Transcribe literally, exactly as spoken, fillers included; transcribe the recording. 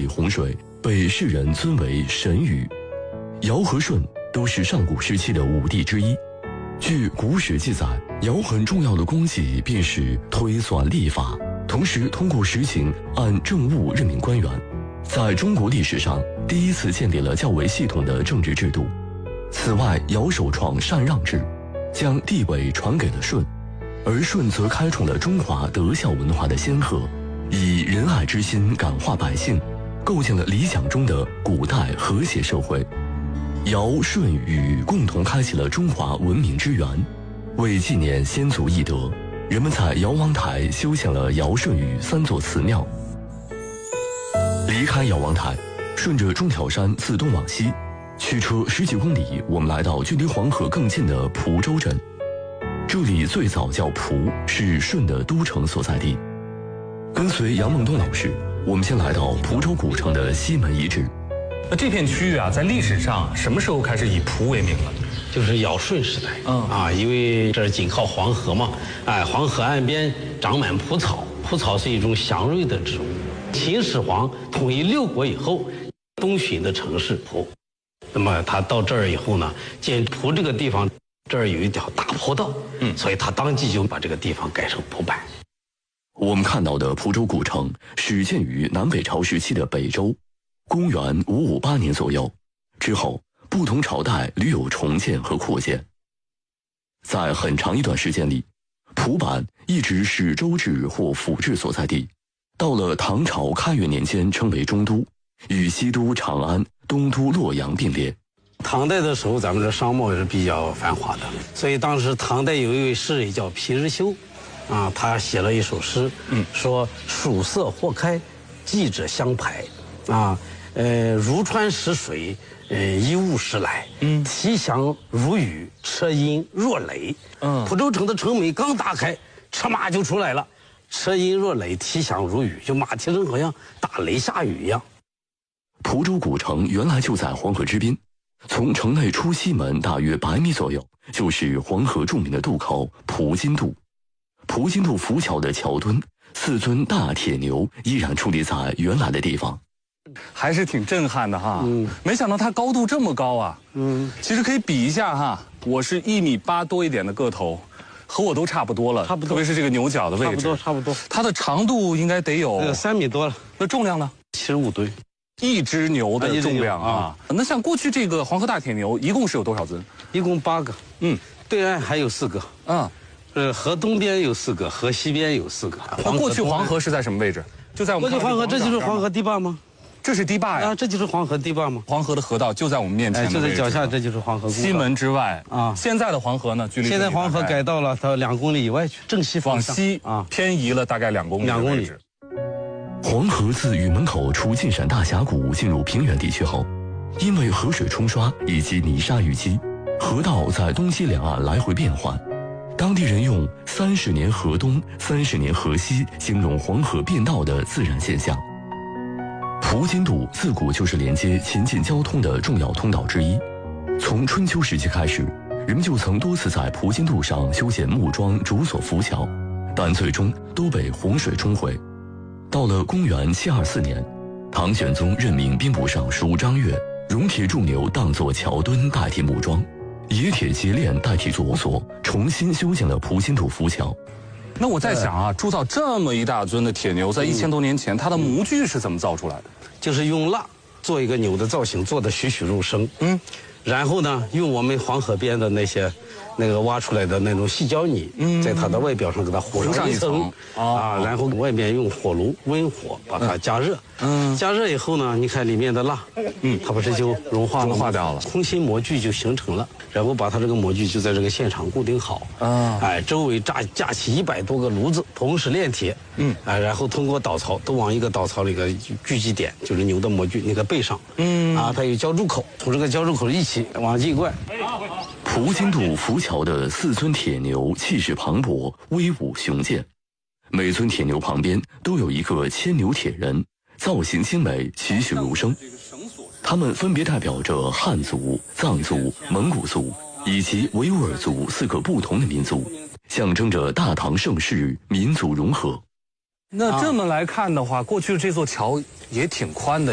理洪水，被世人尊为神禹。尧和舜都是上古时期的五帝之一。据古史记载，尧很重要的功绩便是推算历法，同时通过实行按政务任命官员，在中国历史上第一次建立了较为系统的政治制度。此外，尧首创禅让制，将地位传给了舜，而舜则开创了中华德孝文化的先河，以仁爱之心感化百姓，构建了理想中的古代和谐社会。尧舜禹共同开启了中华文明之源。为纪念先祖义德，人们在尧王台修建了尧舜禹三座祠庙。离开尧王台，顺着中条山自东往西，驱车十几公里，我们来到距离黄河更近的蒲州镇。这里最早叫蒲，是舜的都城所在地。跟随杨孟东老师，我们先来到蒲州古城的西门遗址。 那这片区域啊，在历史上什么时候开始以蒲为名了？ 就是尧舜时代。 嗯啊，因为这儿紧靠黄河嘛，哎，黄河岸边长满蒲草，蒲草是一种祥瑞的植物。秦始皇统一六国以后，东巡的城市蒲，那么他到这儿以后呢，见蒲这个地方这儿有一条大坡道，嗯，所以他当即就把这个地方改成蒲坂。 我们看到的蒲州古城始建于南北朝时期的北周。公元五五八年左右，之后不同朝代屡有重建和扩建。在很长一段时间里，蒲坂一直是州治或府治所在地。到了唐朝开元年间，称为中都，与西都长安、东都洛阳并列。 唐代的时候，咱们这商贸也是比较繁华的，所以当时唐代有一位诗人叫皮日休，啊，他写了一首诗，嗯，说曙色或开，季者相排，啊。呃，如川石水，呃，一物时来。嗯，其响如雨，车音若雷。嗯，蒲州城的城门刚打开，车马就出来了，车音若雷，啼响如雨，就马蹄声好像打雷下雨一样。 蒲州古城原来就在黄河之滨，从城内出西门大约百米左右，就是黄河著名的渡口蒲津渡。蒲津渡浮桥的桥墩，四尊大铁牛依然矗立在原来的地方。 还是挺震撼的哈，嗯，没想到它高度这么高啊，嗯，其实可以比一下哈，我是一米八多一点的个头，和我都差不多了， 差不多， 特别是这个牛角的位置， 差不多，差不多。 它的长度应该得有呃三米多了， 那重量呢？ 七十五吨， 一只牛的重量啊。啊那像过去这个黄河大铁牛，一共是有多少尊？ 一共八个，嗯，对岸还有四个， 啊， 呃，河东边有四个，河西边有四个。 那过去黄河是在什么位置？就在我们过去黄河，这就是黄河堤坝吗？ 这是堤坝呀， 啊，这就是黄河堤坝吗？ 黄河的河道就在我们面前， 哎，就在脚下，这就是黄河。 西门之外啊，现在的黄河呢，距离现在黄河改道了，到两公里以外去，正西方往西啊，偏移了大概两公里。 两公里。 黄河自禹门口出晋陕大峡谷进入平原地区后，因为河水冲刷以及泥沙淤积，河道在东西两岸来回变换。当地人用“三十年河东，三十年河西”形容黄河变道的自然现象。蒲津渡自古就是连接秦晋交通的重要通道之一。从春秋时期开始，人们就曾多次在蒲津渡上修建木桩竹索浮桥，但最终都被洪水冲毁。到了公元七二四年，唐玄宗任命兵部尚书张悦，熔铁铸牛当作桥墩代替木桩，冶铁结炼代替左索，重新修建了蒲津渡浮桥。 那我在想啊，铸造这么一大尊的铁牛，在一千多年前，它的模具是怎么造出来的？ 就是用蜡做一个牛的造型，做的栩栩如生。嗯，然后呢，用我们黄河边的那些那个挖出来的那种细胶泥，嗯，在它的外表上给它糊上一层啊，然后外面用火炉温火把它加热。嗯，加热以后呢，你看里面的蜡，嗯，它不是就融化了， 融化掉了， 空心模具就形成了。然后把它这个模具就在这个现场固定好啊，哎，周围架架起一百多个炉子，同时炼铁，嗯，哎，然后通过导槽都往一个导槽里个聚集点，就是牛的模具那个背上，嗯，啊，它有浇筑口，从这个浇筑口一起往进灌。 蒲津渡浮桥的四尊铁牛气势磅礴，威武雄健，每尊铁牛旁边都有一个牵牛铁人，造型精美，栩栩如生。他们分别代表着汉族、藏族、蒙古族以及维吾尔族四个不同的民族，象征着大唐盛世民族融合。 那这么来看的话，过去这座桥也挺宽的。